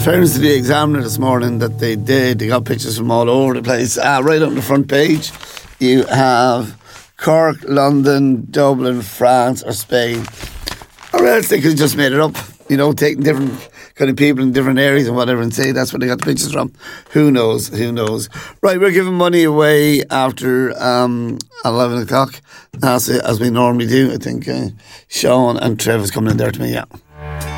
fairness to the Examiner this morning that they got pictures from all over the place. Right on the front page, you have Cork, London, Dublin, France or Spain. Or else they could have just made it up, taking different kind of people in different areas and whatever and say that's where they got the pictures from. Who knows? Right, we're giving money away after 11 o'clock, as we normally do. I think Sean and Trevor's coming in there to me, yeah.